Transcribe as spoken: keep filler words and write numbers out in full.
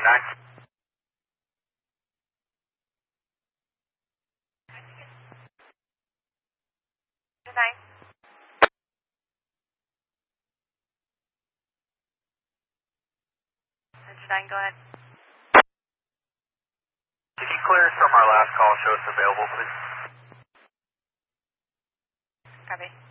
nine. nine. nine, go ahead. Can you clear from our last call, show us available, please? Copy.